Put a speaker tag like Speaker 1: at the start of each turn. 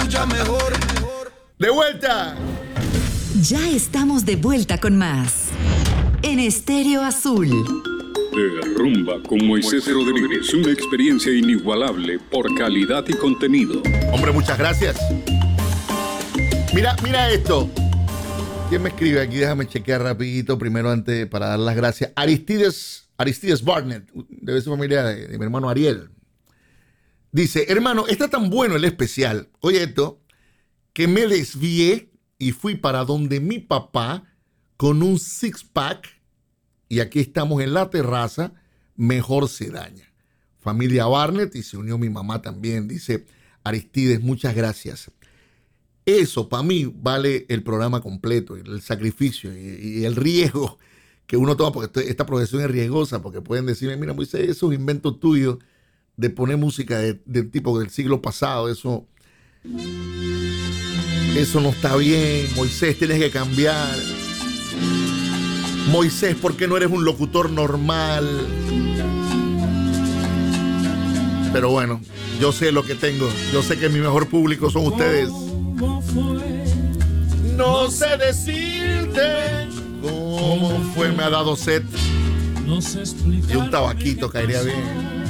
Speaker 1: escucha mejor.
Speaker 2: ¡De vuelta!
Speaker 3: Ya estamos de vuelta con más. En Estéreo Azul.
Speaker 4: De Rumba con Moisés Rodríguez. Una experiencia inigualable por calidad y contenido.
Speaker 2: Hombre, muchas gracias. Mira esto. ¿Quién me escribe aquí? Déjame chequear rapidito primero antes para dar las gracias. Aristides Barnett, debe ser familia de mi hermano Ariel. Dice, hermano, está tan bueno el especial, oye esto, que me desvié y fui para donde mi papá con un six-pack y aquí estamos en la terraza, mejor se daña. Familia Barnett y se unió mi mamá también, dice Aristides, muchas gracias. Eso para mí vale el programa completo, el sacrificio y el riesgo que uno toma, porque esta profesión es riesgosa, porque pueden decirme, mira Moisés, esos inventos tuyos de poner música del tipo del siglo pasado, eso no está bien, Moisés, tienes que cambiar. Moisés, ¿por qué no eres un locutor normal? Pero bueno, yo sé lo que tengo, yo sé que mi mejor público son ustedes. No sé decirte cómo fue, me ha dado sed y un tabaquito caería bien.